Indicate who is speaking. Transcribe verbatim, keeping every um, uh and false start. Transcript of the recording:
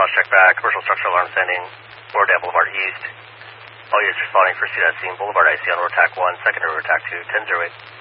Speaker 1: cross check back, commercial structural alarm sending, Oradell Boulevard East. All units responding for C scene, Boulevard I C on road attack one, secondary road attack two, ten zero eight.